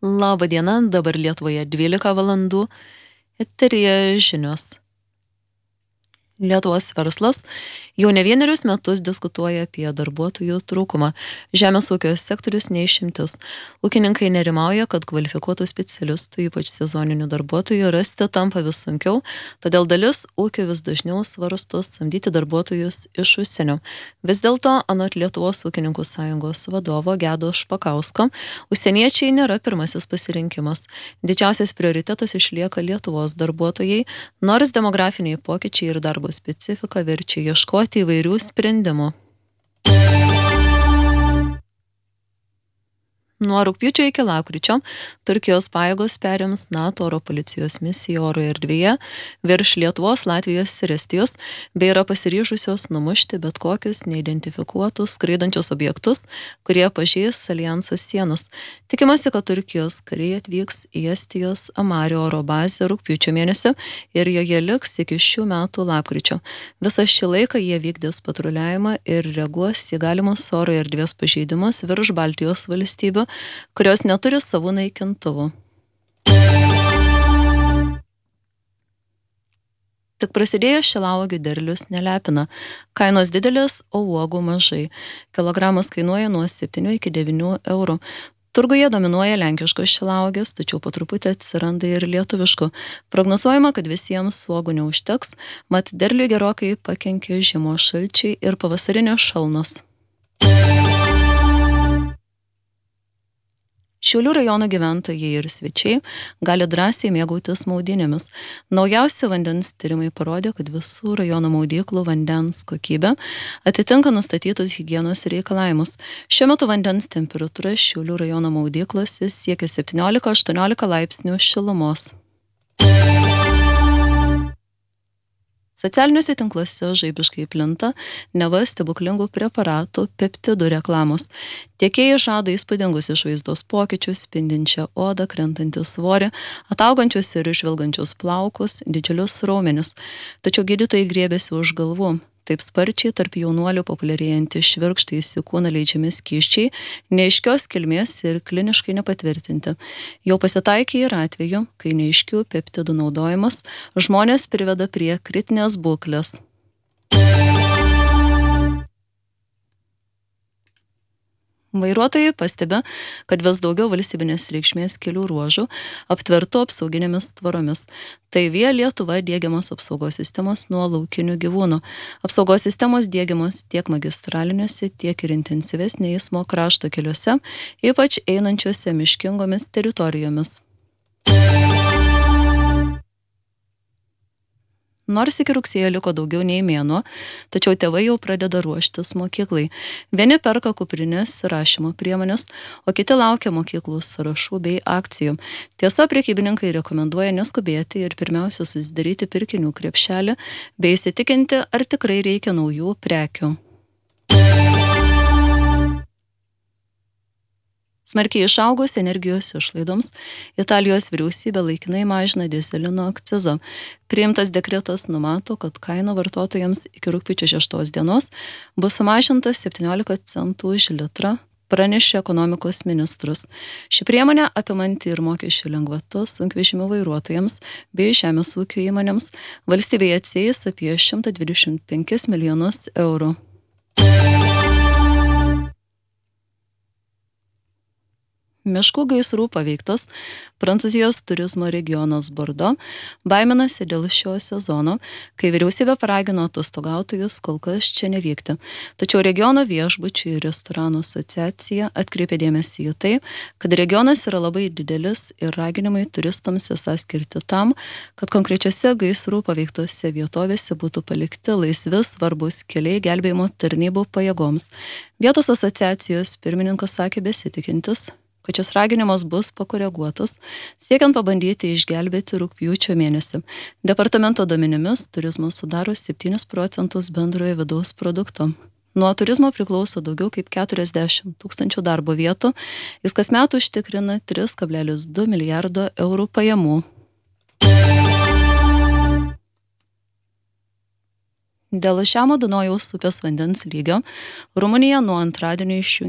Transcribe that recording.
Labą dieną, dabar Lietuvoje 12 valandų, eteryje žinios. Lietuvos verslas jau ne vienerius metus diskutuoja apie darbuotojų trūkumą. Žemės ūkio sektorius neišimtis. Ūkininkai nerimauja, kad kvalifikuotų specialistų, ypač sezoninių darbuotojų, rasti tampa vis sunkiau, todėl dalis ūkių vis dažniau svarsto samdyti darbuotojus iš užsienio. Vis dėlto, anot Lietuvos ūkininkų sąjungos vadovo Gedo Špakausko, užsieniečiai nėra pirmasis pasirinkimas. Didžiausias prioritetas išlieka Lietuvos darbuotojai, nors demografiniai pokyčiai ir darbo specifika verčia ieškoti įvairių sprendimų. Nuo rugpjūčio iki lapkričio Turkijos pajėgos perims NATO oro policijos misiją oro erdvėje virš Lietuvos, Latvijos ir Estijos, bei yra pasiryžusios numušti bet kokius neidentifikuotus skraidančius objektus, kurie pažeis alijanso sienas. Tikimasi, kad Turkijos kariai atvyks į Estijos Amario oro bazę rugpjūčio mėnesį ir joje liks iki šių metų lapkričio. Visą šį laiką jie vykdys patruliavimą ir reaguos į galimus oro erdvės pažeidimus virš Baltijos valstybių, kurios neturi savų naikintuvų. Tik prasidėjęs šilauogių derlius nelepina. Kainos didelės, o uogų mažai. Kilogramas kainuoja nuo 7 iki 9 eurų. Turguje dominuoja lenkiškos šilauogės, tačiau po truputį atsiranda ir lietuviškų. Prognozuojama, kad visiems uogų neužteks, mat derliui gerokai pakenkė žiemos šalčiai ir pavasarinės šalnos. Šiaulių rajono gyventojai ir svečiai gali drąsiai mėgautis maudynėmis. Naujausi vandens tyrimai parodė, kad visų rajono maudyklų vandens kokybė atitinka nustatytus higienos reikalavimus. Šiuo metu vandens temperatūra Šiaulių rajono maudyklose siekia 17-18 laipsnių šilumos. Socialiniuose tinkluose žaibiškai plinta neva stebuklingų preparatų peptidų reklamos. Tiekėjai žada įspūdingus išvaizdos pokyčius, spindinčią odą, krentantį svorį, ataugančius ir išvilgančius plaukus, didžiulius raumenis. Tačiau gydytojai griebėsi už galvų. Taip sparčiai tarp jaunuolių populiarėjantys švirkštais į kūną leidžiami skysčiai, neaiškios kilmės ir kliniškai nepatvirtinti. Jau pasitaikė ir atveju, kai neaiškių peptidų naudojimas žmonės priveda prie kritinės būklės. Vairuotojai pastebi, kad vis daugiau valstybinės reikšmės kelių ruožų aptvertų apsauginėmis tvoromis. Tai Via Lietuva diegiamos apsaugos sistemos nuo laukinių gyvūnų. Apsaugos sistemos diegiamos tiek magistraliniuose, tiek ir intensyvesnė eismo krašto keliuose, ypač einančiuose miškingomis teritorijomis. Nors iki rugsėjo liko daugiau nei mėnuo, tačiau tėvai jau pradeda ruoštis mokyklai. Vieni perka kuprinės ir rašymo priemonės, o kiti laukia mokyklų sąrašų bei akcijų. Tiesa, prekybininkai rekomenduoja neskubėti ir pirmiausia susidaryti pirkinių krepšelį, bei įsitikinti, ar tikrai reikia naujų prekių. Smarkiai išaugus energijos išlaidoms, Italijos vyriausybė laikinai mažina dyzelino akcizą. Priimtas dekretas numato, kad kaina vartotojams iki rugpjūčio 6 dienos bus sumažintas 17 centų už litrą, pranešė ekonomikos ministras. Ši priemonė apimanti ir mokesčių lengvatas sunkvežimių vairuotojams bei žemės ūkio įmonėms valstybėje atsieis apie 125 milijonus eurų. Miškų gaisrų paveiktas Prancūzijos turizmo regionas Bordo baiminasi dėl šio sezono, kai vyriausybė paragino atostogautojus kol kas čia nevykti. Tačiau regiono viešbučių ir restoranų asociacija atkreipė dėmesį į tai, kad regionas yra labai didelis ir raginimai turistams esą skirti tam, kad konkrečiose gaisrų paveiktose vietovėse būtų palikti laisvi svarbus keliai gelbėjimo tarnybų pajėgoms. Vietos asociacijos pirmininkas sakė besitikintis, kad šis raginimas bus pakoreguotas, siekiant pabandyti išgelbėti rugpjūčio mėnesį. Departamento duomenimis turizmas sudaro 7% bendrojo vidaus produkto. Nuo turizmo priklauso daugiau kaip 40 000 darbo vietų, jis kasmet užtikrina 3,2 milijardo eurų pajamų. Dėl žemo Dunojaus upės vandens lygio Rumunija nuo antradienio išjungė